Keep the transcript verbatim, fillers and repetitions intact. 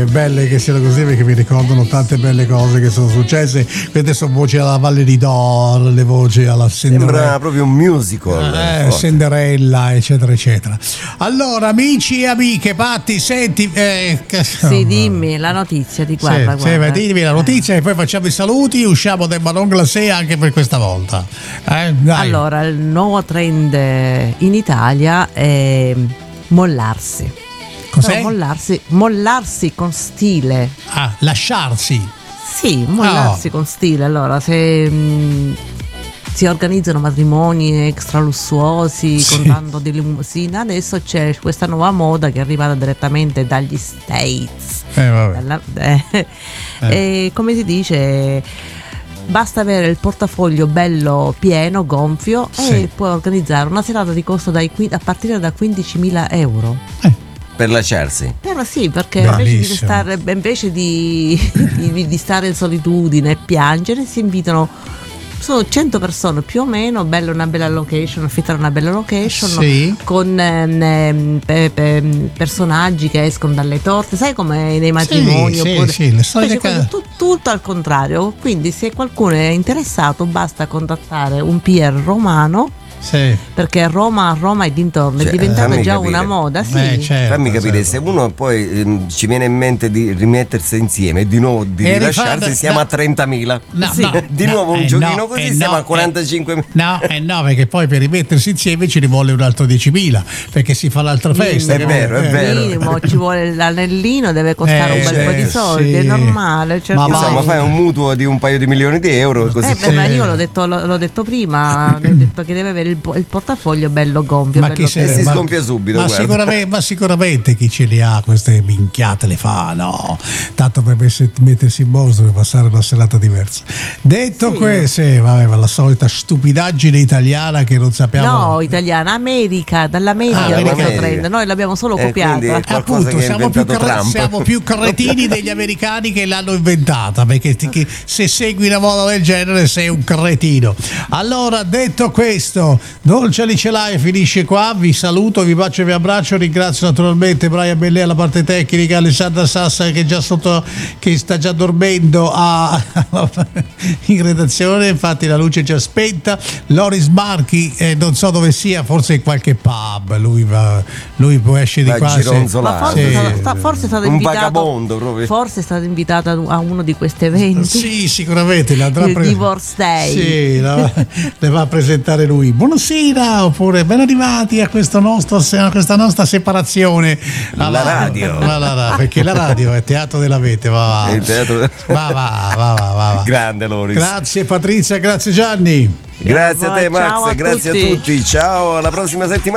belle che siano così, perché mi ricordano tante belle cose che sono successe. Queste sono voci alla Valle di Dor, le voci alla Cinderella. Sembra proprio un musical. Eh, Cinderella, eccetera, eccetera. Allora, amici e amiche, Patti, senti. Eh, che... Sì, dimmi la notizia di guarda. Sì, guarda. sì, dimmi la notizia e poi facciamo i saluti. Usciamo del Ballon Glacé anche per questa volta. Eh, dai. Allora, il nuovo trend in Italia è mollarsi. Cos'è? Però mollarsi, mollarsi con stile. Ah, lasciarsi. Sì, mollarsi Oh. con stile. Allora, se mh, si organizzano matrimoni extra lussuosi Sì. con tanto di limousine, adesso c'è questa nuova moda che è arrivata direttamente dagli States. Eh, vabbè. Dalla- eh, e come si dice, basta avere il portafoglio bello pieno, gonfio, Sì. e puoi organizzare una serata di costo dai qui- a partire da quindicimila euro. Per lasciarsi. Però sì, perché invece di, Bellissimo. stare, invece di, di, di stare in solitudine e piangere, si invitano, sono cento persone più o meno, bella una bella location, affittare una bella location, Sì. con ehm, pe- pe- personaggi che escono dalle torte, sai come nei matrimoni? Sì, oppure- sì, le solite invece ca- questo tu- tutto al contrario. Quindi se qualcuno è interessato basta contattare un P R romano, Sì. perché Roma a Roma e dintorni Cioè, è diventata fammi già capire. una moda, sì. Eh, certo, Fammi capire, certo. se uno poi ehm, ci viene in mente di rimettersi insieme e di nuovo di E rilasciarsi, rifarne- siamo no. a trentamila. No, Sì. no, Di no, nuovo un eh, giochino no, così eh, siamo no, a quarantacinquemila. eh, No, eh no, perché poi per rimettersi insieme ci rivuole un altro diecimila, perché si fa l'altra festa. È che- vero, è eh, vero. Minimo, ci vuole l'anellino, deve costare Eh, un bel po' di sì, soldi, sì. è normale. Cioè, Ma poi- Insomma, fai un mutuo di un paio di milioni di euro così. Eh, beh, ma io l'ho detto, l'ho, l'ho detto prima, ho detto che deve avere il, po- il portafoglio bello gonfio. Ma bello chi se E si ma- sgonfia subito, ma guarda. sicuramente, ma sicuramente chi ce li ha queste minchiate le fa, no? Tanto per messe- mettersi in mostra e passare una serata diversa. Detto Sì. questo, sì, vabbè, ma la solita stupidaggine italiana che non sappiamo. No, italiana, America, dall'America Ah, questo America. trend, noi l'abbiamo solo Eh, copiata. quindi- qualcosa Appunto, che ha siamo più, inventato cre- Trump. siamo più cretini degli americani che l'hanno inventata, perché ti- che se segui una moda del genere sei un cretino. Allora, detto questo, Dolce Licelai finisce qua, vi saluto, vi bacio e vi abbraccio, ringrazio naturalmente Brian Bellè alla parte tecnica, Alessandra Sassa che è già sotto, che sta già dormendo a, in redazione, infatti la luce è già spenta, Loris Marchi eh, non so dove sia, forse in qualche pub, lui va, lui può esce di Va a qua se- gironzolare. Ma forse, Sì. è stato, sta- forse è stato Un invitato, vagabondo proprio. forse è stato invitato ad un- a uno di questi eventi. Sì, sicuramente le andrà a Il pre- Divorce Day. Sì, la- le va a presentare lui. Buonasera, oppure ben arrivati a questo nostro, a questa nostra separazione. La va, radio. va, va, va, perché la radio è teatro della vete, va va. Il teatro- Va va, va, va, va, va. Grande Loris. Grazie Patrizia, grazie Gianni. Grazie a te Ciao Max, a grazie tutti. a tutti. Ciao, alla prossima settimana.